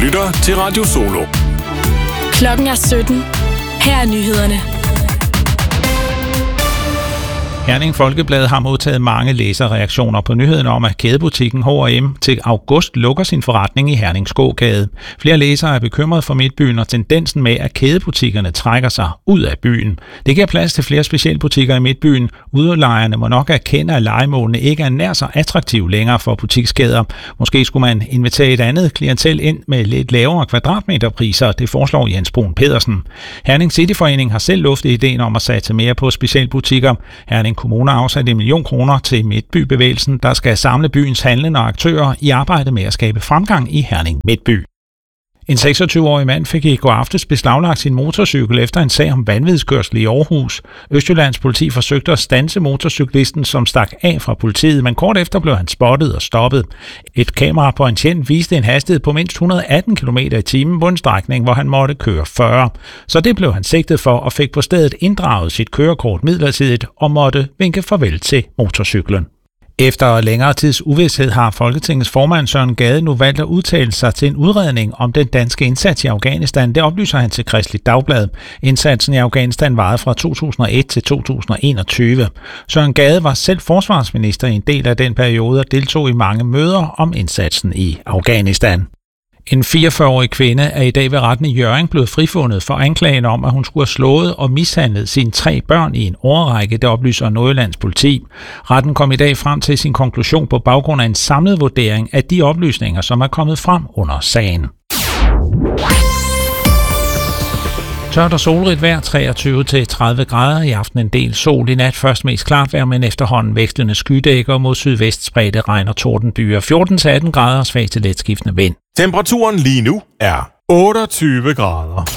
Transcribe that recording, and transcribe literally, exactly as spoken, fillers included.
lytter til Radio Solo. Klokken er sytten. Her er nyhederne. Herning Folkeblad har modtaget mange læserreaktioner på nyheden om, at kædebutikken H og M til august lukker sin forretning i Hernings Gågade. Flere læsere er bekymret for Midtbyen og tendensen med, at kædebutikkerne trækker sig ud af byen. Det giver plads til flere specialbutikker i Midtbyen. Udlejerne må nok erkende, at lejemålene ikke er nær så attraktive længere for butikskæder. Måske skulle man invitere et andet klientel ind med lidt lavere kvadratmeterpriser. Det foreslår Jens Brun Pedersen. Herning Cityforening har selv luftet ideen om at satse mere på specialbutikker. Herning Kommune har afsat en million kroner til Midtbybevægelsen, der skal samle byens handlende og aktører i arbejde med at skabe fremgang i Herning Midtby. En seksogtyve-årig mand fik i går aftes beslaglagt sin motorcykel efter en sag om vanvidskørsel i Aarhus. Østjyllands politi forsøgte at standse motorcyklisten, som stak af fra politiet, men kort efter blev han spottet og stoppet. Et kamera på en tjent viste en hastighed på mindst et hundrede og atten kilometer i timen på en strækning, hvor han måtte køre fyrre. Så det blev han sigtet for og fik på stedet inddraget sit kørekort midlertidigt og måtte vinke farvel til motorcyklen. Efter længere tids uvished har Folketingets formand Søren Gade nu valgt at udtale sig til en udredning om den danske indsats i Afghanistan. Det oplyser han til Kristeligt Dagblad. Indsatsen i Afghanistan varede fra to tusind og et til to tusind og enogtyve. Søren Gade var selv forsvarsminister i en del af den periode og deltog i mange møder om indsatsen i Afghanistan. En fireogfyrre-årig kvinde er i dag ved retten i Hjørring blevet frifundet for anklagen om, at hun skulle have slået og mishandlet sine tre børn i en årrække, det oplyser Nordjyllands politi. Retten kom i dag frem til sin konklusion på baggrund af en samlet vurdering af de oplysninger, som er kommet frem under sagen. Tørt og solrigt vejr, treogtyve til tredive grader, i aften en del sol, i nat først mest klart vejr, men efterhånden vekslende skydækker mod sydvest spredte regn og tordenbyer, fjorten til atten grader, svag til letskiftende vind. Temperaturen lige nu er otteogtyve grader.